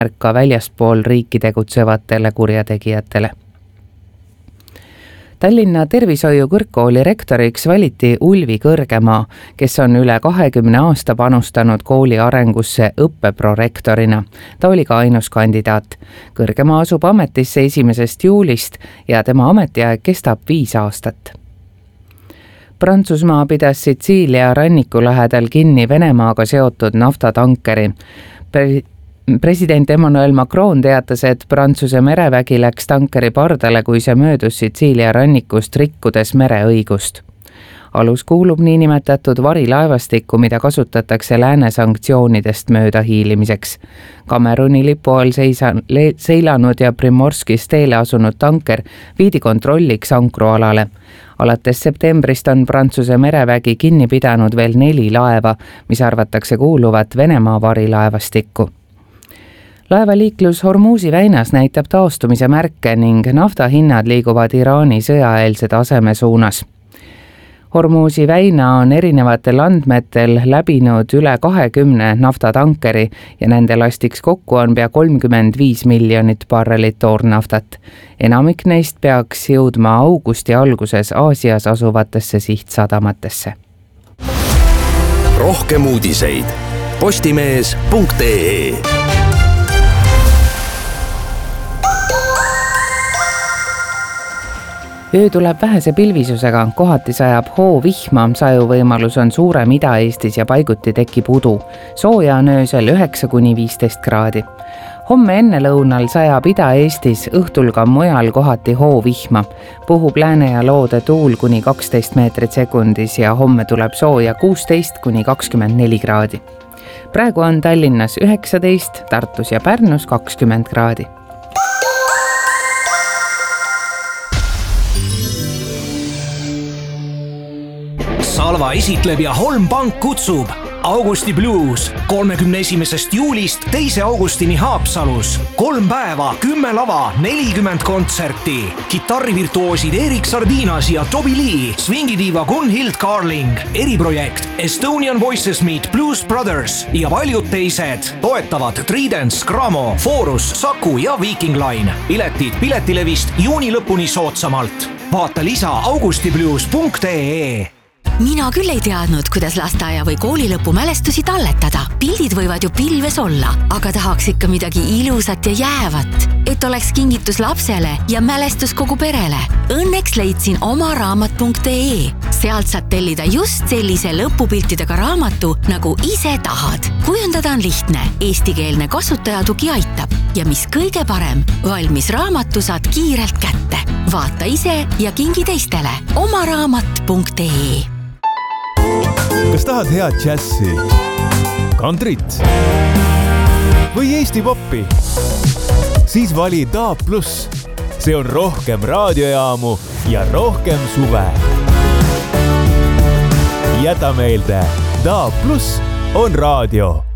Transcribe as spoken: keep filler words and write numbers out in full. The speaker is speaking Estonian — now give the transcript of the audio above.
ka väljaspool riiki tegutsevatele kurjategijatele. Tallinna tervishoiu kõrgkooli rektoriks valiti Ulvi Kõrgemaa, kes on üle kahekümne aasta panustanud kooli arengusse õppeprorektorina. Ta oli ka ainus kandidaat. Kõrgemaa asub ametisse esimesest juulist ja tema ametiaeg kestab viis aastat. Prantsusmaa pidas Sitsiilia ranniku lähedal kinni Venemaaga seotud naftatankeri. President Emmanuel Macron teatas, et Prantsuse merevägi läks tankeri pardale, kui see möödus Sitsiilia rannikust rikkudes mereõigust. Alus kuulub niinimetatud varilaevastikku, mida kasutatakse lääne sanktsioonidest mööda hiilimiseks. Kameruni lipu all seisa, le, seilanud ja Primorskis teele asunud tanker viidi kontrolliks ankrualale. Alates septembrist on Prantsuse merevägi kinni pidanud veel neli laeva, mis arvatakse kuuluvat Venemaa varilaevastikku. Laevaliiklus Hormuzi väinas näitab taastumise märke ning naftahinnad liiguvad Iraani sõjaeelse taseme suunas. Hormuzi väina on erinevatel andmetel läbinud üle kahekümne naftatankeri ja nende lastiks kokku on pea kolmkümmend viis miljonit barrelit toornaftat. Enamik neist peaks jõudma augusti alguses Aasias asuvatesse sihtsadamatesse. Rohkem uudiseid postimees punkt ee. Öö tuleb vähese pilvisusega, kohati sajab hoo vihma, sajuvõimalus on suurem Ida-Eestis ja paiguti tekib udu. Sooja on öösel üheksa kuni viisteist kraadi. Homme enne lõunal sajab Ida-Eestis, õhtul ka mujal kohati hoo vihma. Puhub lääne ja loode tuul kuni kaksteist meetrit sekundis ja homme tuleb sooja kuusteist kuni kakskümmend neli kraadi. Praegu on Tallinnas üheksateist, Tartus ja Pärnus kakskümmend kraadi. Salva esitleb ja Holm Pank kutsub Augusti Blues kolmekümne esimesest juulist teise augustini Haapsalus. Kolm päeva, kümme lava, nelikümmend kontserti. Kitarrivirtuoosid Erik Sardinas ja Toby Lee, swingidiiva Gunhild Carling, eriprojekt Estonian Voices Meet Blues Brothers ja paljud teised. Toetavad Tridents, Gramo, Forus, Saku ja Viking Line. Piletid Piletilevist juuni lõpuni soodsamalt. Vaata lisa augustiblues punkt ee. Mina küll ei teadnud, kuidas lasteaia või kooli lõpu mälestusi talletada. Pildid võivad ju pilves olla, aga tahaks ikka midagi ilusat ja jäävat, et oleks kingitus lapsele ja mälestus kogu perele. Õnneks leidsin oma raamat punkt ee. Sealt saad tellida just sellise lõpupiltidega raamatu, nagu ise tahad. Kujundada on lihtne, eestikeelne kasutajatugi aitab ja mis kõige parem, valmis raamatu saad kiirelt kätte. Vaata ise ja kingi teistele. Oma raamat punkt ee. Kas tahad head džässi, kantrit või Eesti poppi? Siis vali D A B plus. See on rohkem raadiojaamu ja rohkem suve. Jäta meelde, D A B plus on raadio.